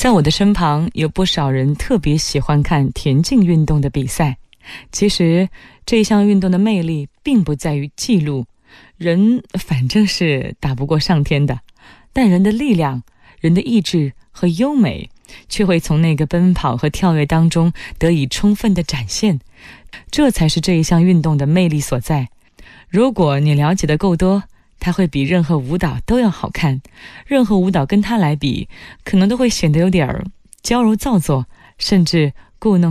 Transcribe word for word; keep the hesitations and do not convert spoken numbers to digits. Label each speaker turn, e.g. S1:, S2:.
S1: 在我的身旁有不少人特别喜欢看田径运动的比赛。其实这一项运动的魅力并不在于记录，人反正是打不过上天的，但人的力量、人的意志和优美却会从那个奔跑和跳跃当中得以充分的展现，这才是这一项运动的魅力所在。如果你了解的够多，它会比任何舞蹈都要好看，任何舞蹈跟它来比，可能都会显得有点娇柔造作，甚至故弄